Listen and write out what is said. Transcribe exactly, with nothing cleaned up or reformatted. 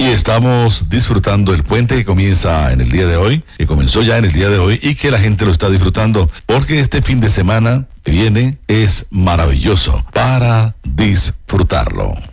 estamos disfrutando el puente que comienza en el día de hoy, que comenzó ya en el día de hoy y que la gente lo está disfrutando porque este fin de semana que viene es maravilloso para disfrutarlo.